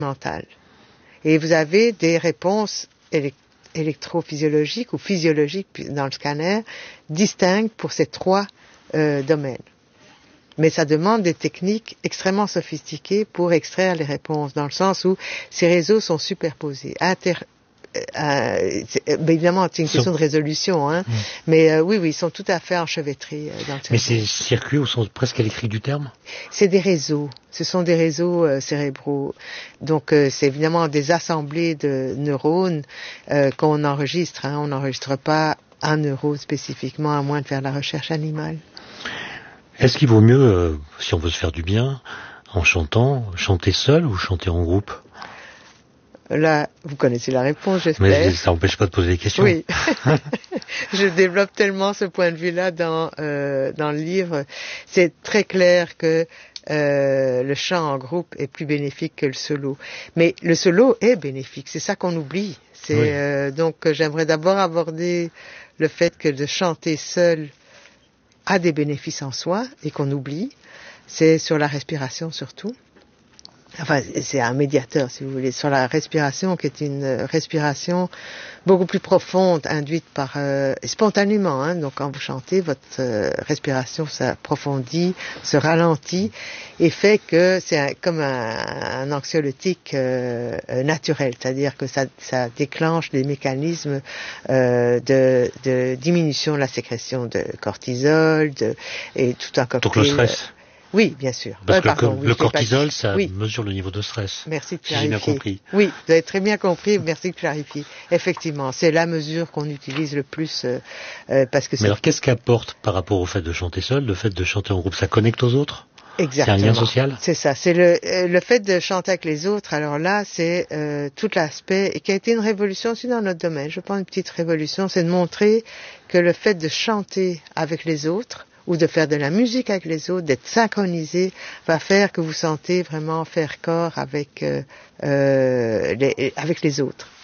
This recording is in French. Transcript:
mentale. Et vous avez des réponses électrophysiologiques ou physiologiques dans le scanner distinctes pour ces trois domaines. Mais ça demande des techniques extrêmement sophistiquées pour extraire les réponses, dans le sens où ces réseaux sont superposés. Évidemment, c'est une question de résolution, hein. Mais oui, ils sont tout à fait enchevêtrés dans le cerveau. Mais ces circuits au sens presque électrique du terme? C'est des réseaux. Ce sont des réseaux cérébraux. Donc, c'est évidemment des assemblées de neurones qu'on enregistre. Hein. On n'enregistre pas un neurone spécifiquement, à moins de faire de la recherche animale. Est-ce qu'il vaut mieux, si on veut se faire du bien, en chantant, chanter seul ou chanter en groupe? Là, vous connaissez la réponse, j'espère. Mais ça n'empêche pas de poser des questions. Oui. Je développe tellement ce point de vue-là dans le livre. C'est très clair que le chant en groupe est plus bénéfique que le solo. Mais le solo est bénéfique, c'est ça qu'on oublie. Donc j'aimerais d'abord aborder le fait que de chanter seul a des bénéfices en soi et qu'on oublie. C'est sur la respiration surtout. Enfin, c'est un médiateur, si vous voulez, sur la respiration, qui est une respiration beaucoup plus profonde, induite par spontanément. Hein, donc, quand vous chantez, votre respiration s'approfondit, se ralentit, et fait que c'est comme un anxiolytique naturel, c'est-à-dire que ça déclenche des mécanismes de diminution de la sécrétion de cortisol, et tout un cocktail. Donc le stress. Oui, bien sûr. Parce que le cortisol, ça mesure le niveau de stress. Merci de clarifier. J'ai bien compris. Oui, vous avez très bien compris. Merci de clarifier. Effectivement, c'est la mesure qu'on utilise le plus parce que. Mais alors, qu'est-ce qu'apporte par rapport au fait de chanter seul, le fait de chanter en groupe, ça connecte aux autres? Exactement. C'est un lien social? C'est ça. C'est le fait de chanter avec les autres. Alors là, c'est tout l'aspect qui a été une révolution aussi dans notre domaine. Je pense une petite révolution, c'est de montrer que le fait de chanter avec les autres ou de faire de la musique avec les autres, d'être synchronisé, va faire que vous sentez vraiment faire corps avec les autres.